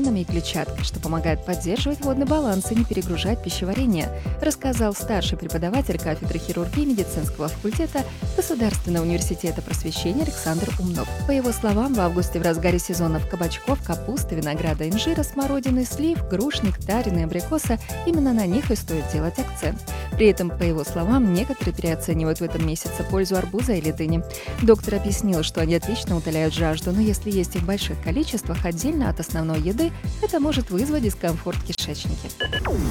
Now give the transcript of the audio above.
витаминами и клетчаткой, что помогает поддерживать водный баланс и не перегружать пищеварение, рассказал старший преподаватель кафедры хирургии медицинского факультета Государственного университета просвещения Александр Умнов. По его словам, в августе, в разгаре сезонов кабачков, капусты, винограда, инжира, смородины, слив, груш, нектарин и абрикоса, именно на них и стоит делать акцент. При этом, по его словам, некоторые переоценивают в этом месяце пользу арбуза или дыни. Доктор объяснил, что они отлично утоляют жажду, но если есть их в больших количествах отдельно от основной еды, это может вызвать дискомфорт в кишечнике.